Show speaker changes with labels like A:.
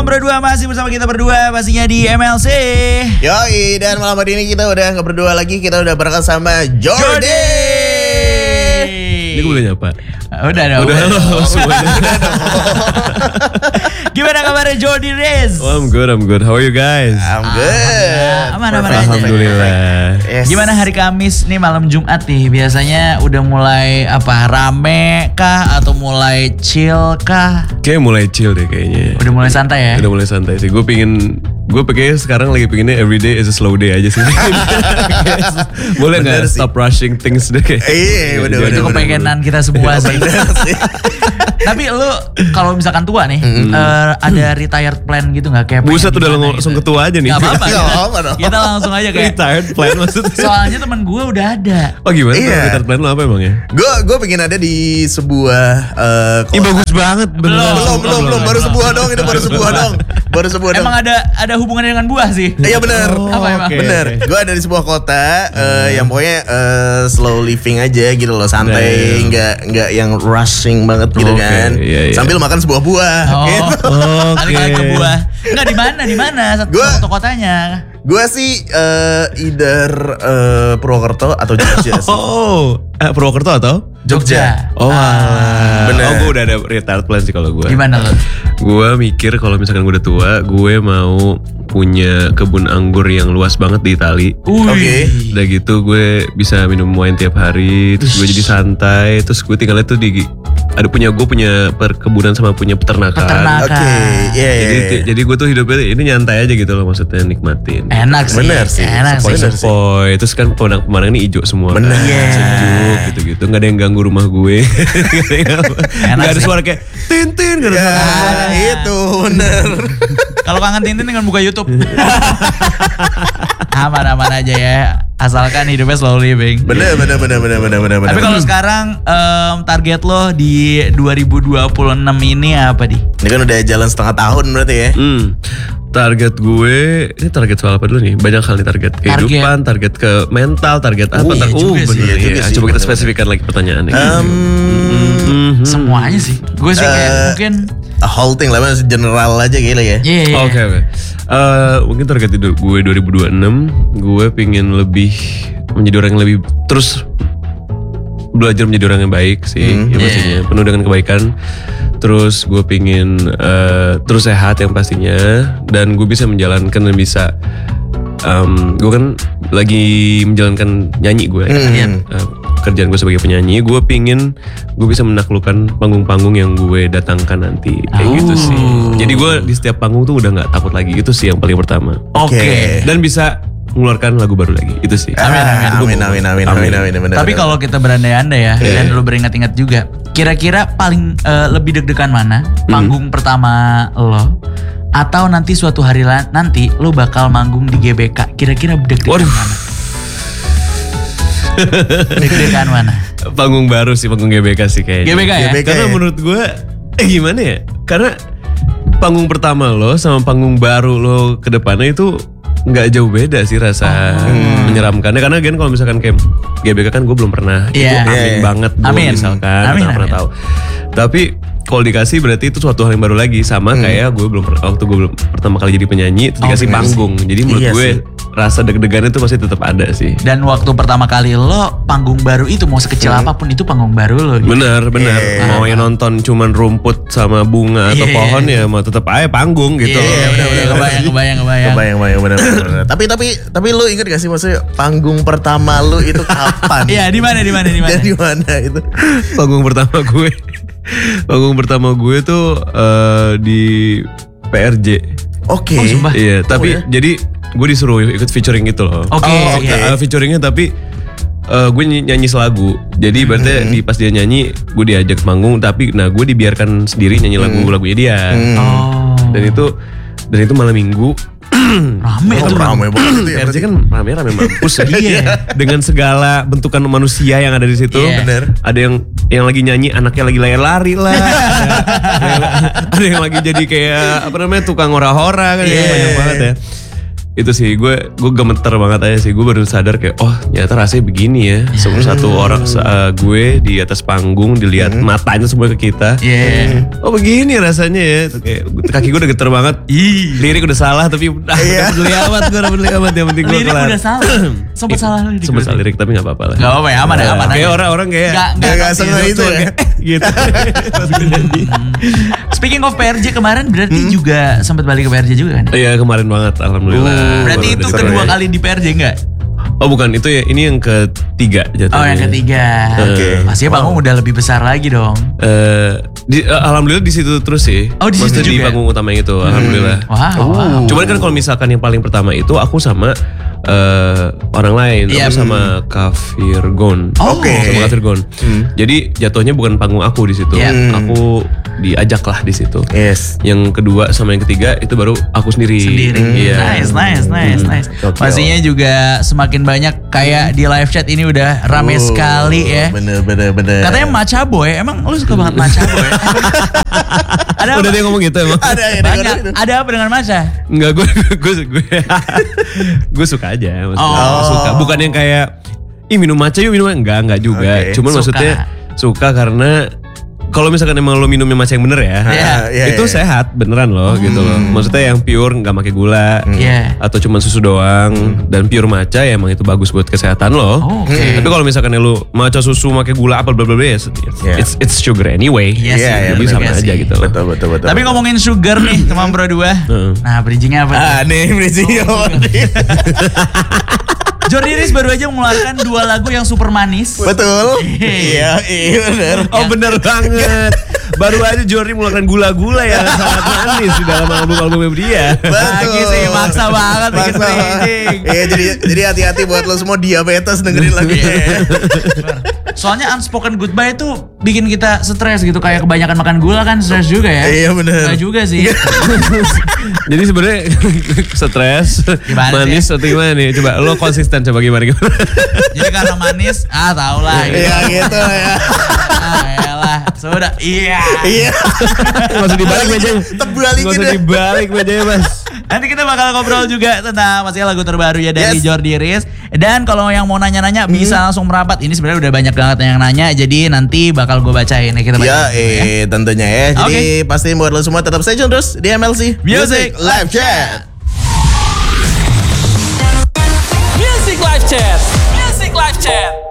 A: berdua masih bersama kita berdua pastinya di MLC.
B: Yoi, dan malam hari ini kita udah gak berdua lagi, kita udah berangkat sama Jordi.
C: Ini gue boleh nyapa?
A: Udah dong.
C: Udah halo semuanya.
A: Gimana kabarnya Jordi Rez?
C: Oh, I'm good. How are you guys?
B: I'm good.
A: Aman aja.
C: Alhamdulillah.
B: Yes.
A: Gimana hari Kamis nih malam Jumat nih? Biasanya udah mulai apa? Rame kah atau mulai chill kah?
C: Kayak mulai chill deh kayaknya.
A: Udah mulai santai ya?
C: Udah mulai santai sih. Gue pengen sekarang lagi pengennya every day is a slow day aja sih. Boleh nggak stop rushing things deh kayak.
B: Iya, bener.
A: Itu kepengenan kita semua sih. Tapi lu kalau misalkan tua nih, ada retired plan gitu nggak kayak?
C: Buset udah langsung
A: gitu?
C: ketua aja nih.
A: Gak apa-apa.
B: Gak apa-apa dong.
A: Kita langsung aja kayak.
C: Retired plan maksudnya.
A: Soalnya temen gue udah ada.
C: Oh gimana?
B: Iya.
C: Retired plan lo apa emang ya?
B: Gue pengen ada di sebuah
C: Ih bagus banget.
B: Belum. Baru sebuah dong, itu baru sebuah dong.
A: Emang ada hubungannya dengan buah sih?
B: Iya benar.
A: Apa emang?
C: Oke.
B: Bener. Gue ada di sebuah kota yang pokoknya slow living aja gitu loh, santai, nggak yang rushing banget gitu
C: Oke,
B: kan.
C: iya.
B: Sambil makan sebuah buah. Gitu.
A: Kali-kali ke buah. Enggak di mana? Satu kotanya.
B: Gue sih either Purwokerto atau Jogja sih.
C: Purwokerto atau?
A: Jogja.
C: Oh alah.
B: Bener.
C: Oh gue udah ada retired plan sih kalau gue.
A: Gimana lo?
C: Gue mikir kalau misalkan gue udah tua, gue mau punya kebun anggur yang luas banget di Itali.
B: Oke.
C: Udah gitu gue bisa minum wine tiap hari, terus gue jadi santai, terus gue tinggalnya tuh gue punya perkebunan sama punya peternakan.
B: Oke. Iya.
C: Jadi gue tuh hidupnya ini nyantai aja gitu loh, maksudnya nikmatin.
A: Enak sih.
B: Bener sih.
A: Enak sih.
C: Sepoi, terus kan pemandangan ini hijau semua.
B: Bener.
C: Kan, sejuk gitu-gitu, nggak ada yang ganggu rumah gue. Nggak ada
A: sih.
C: suara kayak Tintin, nggak ada
B: Ya,
C: suara.
B: itu bener.
A: Kalau kangen Tintin dengan buka YouTube. Aman-aman aja ya. Asalkan hidupnya slow living.
B: Bener.
A: Tapi kalau sekarang target lo di 2026 ini apa di?
B: Ini kan udah jalan setengah tahun berarti ya.
C: Target gue, ini target soal apa dulu nih? Banyak hal nih, target kehidupan, target ke mental, target apa?
A: Iya juga sih.
C: Bener
B: Iya juga
C: ya.
B: sih,
C: Coba kita
B: bener.
C: spesifikkan lagi pertanyaannya.
A: Semuanya sih. Gue sih kayak mungkin.
B: A whole thing lah, general aja gila ya.
A: Iya.
C: Oke. Mungkin target hidup gue 2026, gue pengen lebih menjadi orang yang lebih terus belajar menjadi orang yang baik sih, ya pastinya penuh dengan kebaikan. Terus gue pengen terus sehat yang pastinya, dan gue bisa menjalankan dan bisa gue kan lagi menjalankan nyanyi gue. Kerjaan gue sebagai penyanyi, gue pingin gue bisa menaklukkan panggung-panggung yang gue datangkan nanti, kayak gitu sih. Jadi gue di setiap panggung tuh udah nggak takut lagi, itu sih yang paling pertama.
A: Oke.
C: Dan bisa mengeluarkan lagu baru lagi, itu sih.
B: Amin.
A: Tapi kalau kita berandai-andai ya, dan lu beringat-ingat juga, kira-kira paling lebih deg-degan mana? Panggung pertama lo, atau nanti suatu hari nanti lo bakal manggung di GBK? Kira-kira deg-degan mana? Deg-degan mana?
C: Panggung baru sih, panggung GBK sih kayaknya.
A: GBK ya?
C: Karena menurut gue, gimana ya? Karena panggung pertama lo sama panggung baru lo ke depannya itu nggak jauh beda sih rasa menyeramkannya. Karena kan kalau misalkan kayak GBK kan gue belum pernah, itu amin banget gue misalkan, nggak pernah tahu. Tapi kalau dikasih berarti itu suatu hal yang baru lagi, sama kayak gue waktu gue belum pertama kali jadi penyanyi dikasih panggung. Jadi menurut gue rasa deg-degan itu pasti tetap ada sih.
A: Dan waktu pertama kali lo panggung baru itu mau sekecil apapun itu panggung baru lo. Gitu.
C: Bener. Mau yang nonton cuman rumput sama bunga atau pohon ya mau tetap aja panggung gitu.
B: Kebayang bener. Tapi lu inget gak sih maksudnya panggung pertama lu itu kapan?
A: Iya, di mana?
B: Dan di mana itu?
C: Panggung pertama gue tuh di PRJ.
B: Oke.
C: Iya, tapi jadi gue disuruh ikut featuring gitu loh. Featuringnya tapi gue nyanyi selagu. Jadi berarti pas dia nyanyi gue diajak manggung, tapi gue dibiarkan sendiri nyanyi lagu-lagunya dia. Dan itu malam minggu.
B: Rame banget itu ya.
C: PRJ kan rame mampus ya. Dengan segala bentukan manusia yang ada di situ.
B: Bener.
C: Ada yang lagi nyanyi, anaknya lagi lari lah. Ada yang lagi jadi kayak tukang hora-hora kan, banyak banget ya. itu sih gue gemeter banget aja sih. Gue baru sadar kayak ternyata rasanya begini ya. Satu orang gue di atas panggung dilihat matanya semua ke kita. Begini rasanya ya. Kayak kaki gue udah geter banget. Lirik udah salah tapi udah peduli amat. Gue udah peduli amat, yang penting gue kelar.
A: Lirik udah salah. Sempet salah lirik.
C: Sempet salah lirik tapi gak apa-apa lah.
A: Gak apa-apa ya, aman ya, aman.
C: Kayak orang-orang kayak
B: gak seneng itu ya.
C: Gitu.
A: Speaking of PRJ kemarin berarti juga sempat balik ke PRJ juga kan?
C: Iya kemarin banget, alhamdulillah.
A: Berarti itu kedua kali di PRJ enggak?
C: Oh bukan, itu ya, ini yang ketiga jatuhnya.
A: Oh yang ketiga.
B: Oke.
A: Pastinya panggung udah lebih besar lagi dong.
C: Alhamdulillah di situ terus sih.
A: Oh di situ juga.
C: Di panggung utama yang itu, alhamdulillah.
A: Wow.
C: Cuman kan kalau misalkan yang paling pertama itu aku sama orang lain, aku sama Kafirgon.
B: Oke.
C: Sama Kafirgon. Jadi jatuhnya bukan panggung aku di situ. Aku diajak lah di situ.
B: Yes.
C: Yang kedua sama yang ketiga itu baru aku sendiri. Iya.
A: Nice. Pastinya juga semakin banyak kayak di live chat ini udah rame sekali ya.
B: Bener.
A: Katanya Macha Boy, emang lu suka banget Macha Boy? Ada
C: Udah dia ngomong gitu emang?
A: Banyak. Ada apa dengan Macha?
C: Enggak, gue suka aja. Maksudnya, suka. Bukan yang kayak minum matcha yuk minum. Enggak juga. Cuman maksudnya suka karena kalau misalkan emang lo minumnya matcha yang bener ya, itu sehat beneran loh gitu loh. Maksudnya yang pure nggak pakai gula atau cuma susu doang dan pure matcha ya emang itu bagus buat kesehatan lo. Tapi kalau misalkan lo matcha susu pakai gula apa bla bla bla it's sugar anyway. Jadi sama aja gitu.
B: Betul.
A: Tapi ngomongin sugar nih teman Bro 2. Nah bridgingnya apa?
B: Nih bridgingnya apa nih?
A: Jordi Riz baru aja mengeluarkan 2 lagu yang super manis.
B: Betul. Iya benar.
C: Bener banget. Baru aja Jordi mengeluarkan gula-gula yang sangat manis di dalam album-albumnya dia.
A: Lagi sih maksa banget bikin bridging.
B: Iya jadi hati-hati buat lo semua diabetes dengerin lagu.
A: Soalnya Unspoken Goodbye itu bikin kita stres gitu, kayak kebanyakan makan gula kan stres juga ya.
B: Iya benar.
A: Enggak juga sih.
C: Jadi sebenarnya stres, manis atau gimana nih? Coba lo konsisten coba gimana?
A: Jadi karena manis, tau lah.
B: Iya gitu ya.
A: Elah, sudah. Iya.
C: Gak usah dibalik mejanya.
B: Terbalik
C: Gak usah dibalik mejanya Mas.
A: Nanti kita bakal ngobrol juga tentang masalah lagu terbaru ya dari Jordi Riz. Dan kalau yang mau nanya-nanya bisa langsung merapat. Ini sebenarnya udah banyak banget yang nanya. Jadi nanti bakal gue bacain ya, kita bacain.
B: Tentunya ya. Jadi pastiin buat lo semua tetap stay tune terus di MLC Music Live Chat.
D: Music Live Chat.